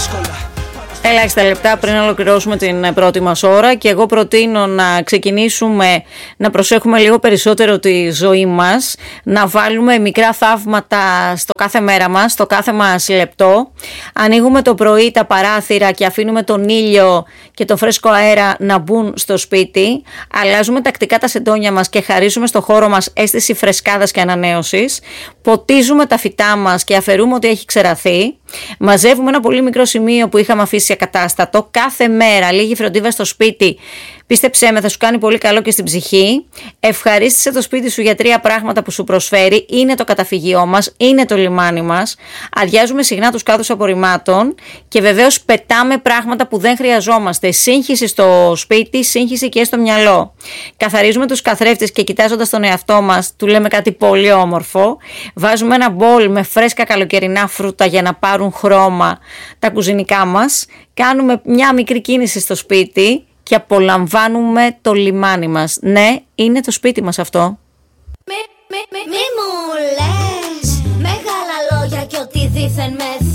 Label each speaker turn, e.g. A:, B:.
A: Ελάχιστα λεπτά πριν ολοκληρώσουμε την πρώτη μας ώρα και εγώ προτείνω να ξεκινήσουμε να προσέχουμε λίγο περισσότερο τη ζωή μας, να βάλουμε μικρά θαύματα στο κάθε μέρα μας, στο κάθε μας λεπτό. Ανοίγουμε το πρωί τα παράθυρα και αφήνουμε τον ήλιο και το φρέσκο αέρα να μπουν στο σπίτι. Αλλάζουμε τακτικά τα σεντόνια μας και χαρίζουμε στο χώρο μας αίσθηση φρεσκάδας και ανανέωσης. Ποτίζουμε τα φυτά μας και αφαιρούμε ό,τι έχει ξεραθεί. Μαζεύουμε ένα πολύ μικρό σημείο που είχαμε αφήσει ακατάστατο. Κάθε μέρα λίγη φροντίδα στο σπίτι, πίστεψέ με, θα σου κάνει πολύ καλό και στην ψυχή. Ευχαρίστησε το σπίτι σου για 3 πράγματα που σου προσφέρει. Είναι το καταφυγιό μας, είναι το λιμάνι μας. Αδειάζουμε συχνά τους κάδους απορριμμάτων και βεβαίως πετάμε πράγματα που δεν χρειαζόμαστε. Σύγχυση στο σπίτι, σύγχυση και στο μυαλό. Καθαρίζουμε τους καθρέφτες και κοιτάζοντας τον εαυτό μας, του λέμε κάτι πολύ όμορφο. Βάζουμε ένα μπολ με φρέσκα καλοκαιρινά φρούτα για να πάρουν χρώμα τα κουζινικά μας. Κάνουμε μια μικρή κίνηση στο σπίτι και απολαμβάνουμε το λιμάνι μας. Ναι, είναι το σπίτι μας αυτό.
B: Μη μου λες μεγάλα λόγια και ότι δήθεν με